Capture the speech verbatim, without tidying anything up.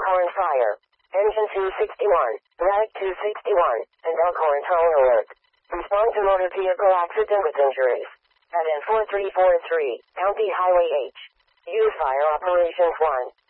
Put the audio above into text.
Elkhorn Fire. Engine two sixty-one, Rag two sixty-one, and Elkhorn Towing Alert. Respond to motor vehicle accident with injuries. At N four three four three, County Highway H. Use Fire Operations one.